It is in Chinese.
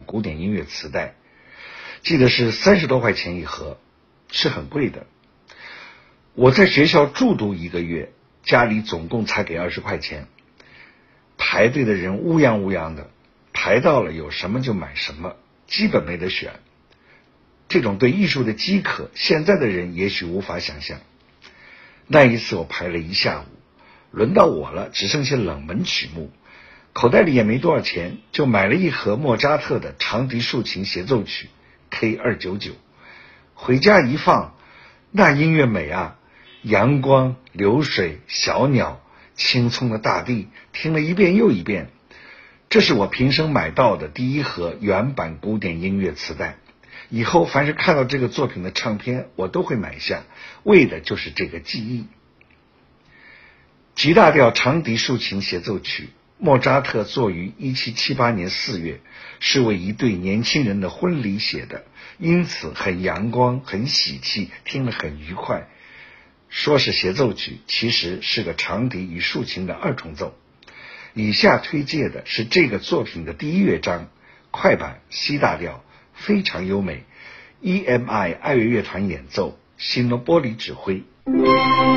古典音乐磁带，记得是30多块钱一盒，是很贵的。我在学校住读1个月，家里总共才给20块钱，排队的人乌泱乌泱的，排到了有什么就买什么，基本没得选。这种对艺术的饥渴，现在的人也许无法想象。那一次我排了一下午，轮到我了，只剩下冷门曲目，口袋里也没多少钱，就买了一盒莫扎特的长笛竖琴协奏曲 K299， 回家一放，那音乐美啊，阳光、流水、小鸟、青葱的大地，听了一遍又一遍。这是我平生买到的第一盒原版古典音乐磁带，以后凡是看到这个作品的唱片，我都会买下，为的就是这个记忆。G 大调长笛竖琴协奏曲，莫扎特作于1778年4月，是为一对年轻人的婚礼写的，因此很阳光，很喜气，听了很愉快。说是协奏曲，其实是个长笛与竖琴的2重奏。以下推介的是这个作品的第1乐章，快板 C 大调，非常优美，EMI 爱乐乐团演奏，西诺波里指挥。